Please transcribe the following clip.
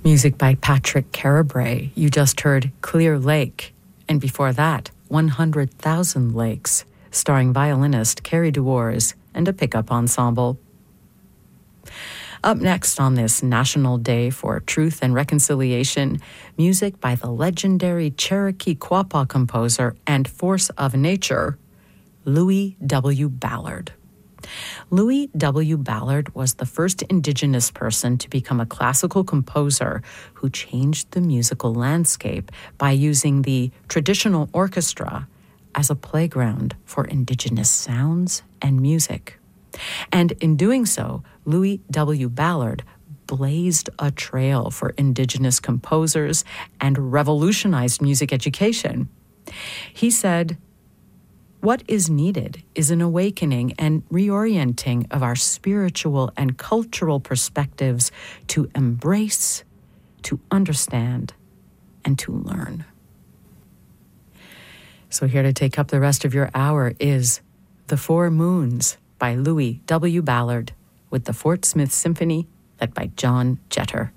Music by Patrick Carabray. You just heard Clear Lake, and before that, 100,000 Lakes, starring violinist Carrie Dewars and a pickup ensemble. Up next on this National Day for Truth and Reconciliation, music by the legendary Cherokee Quapaw composer and force of nature, Louis W. Ballard. Louis W. Ballard was the first Indigenous person to become a classical composer who changed the musical landscape by using the traditional orchestra as a playground for Indigenous sounds and music. And in doing so, Louis W. Ballard blazed a trail for Indigenous composers and revolutionized music education. He said, "What is needed is an awakening and reorienting of our spiritual and cultural perspectives to embrace, to understand, and to learn." So here to take up the rest of your hour is The Four Moons by Louis W. Ballard with the Fort Smith Symphony led by John Jeter.